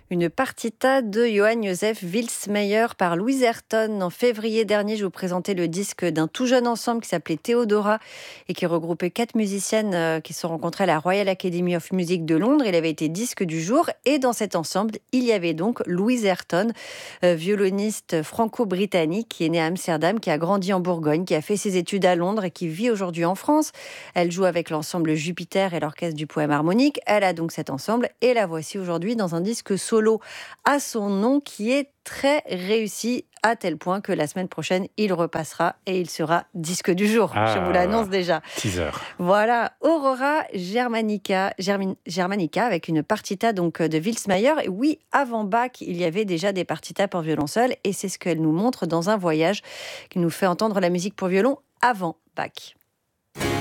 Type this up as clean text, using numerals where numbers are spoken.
Une partita de Johann Joseph Wilsmeyer par Louise Ayrton. En février dernier, je vous présentais le disque d'un tout jeune ensemble qui s'appelait Théodora et qui regroupait 4 musiciennes qui se sont rencontrées à la Royal Academy of Music de Londres. Il avait été disque du jour et dans cet ensemble, il y avait donc Louise Ayrton, violoniste franco-britannique qui est née à Amsterdam, qui a grandi en Bourgogne, qui a fait ses études à Londres et qui vit aujourd'hui en France. Elle joue avec l'ensemble Jupiter et l'orchestre du Poème harmonique. Elle a donc cet ensemble et la voici aujourd'hui dans un disque solo à son nom qui est très réussi à tel point que la semaine prochaine, il repassera et il sera disque du jour. Je vous l'annonce déjà. Teaser. Voilà, Aurora Germanica avec une partita donc de Wilsmeyer. Et oui, avant Bach, il y avait déjà des partitas pour violon seul et c'est ce qu'elle nous montre dans un voyage qui nous fait entendre la musique pour violon avant Bach.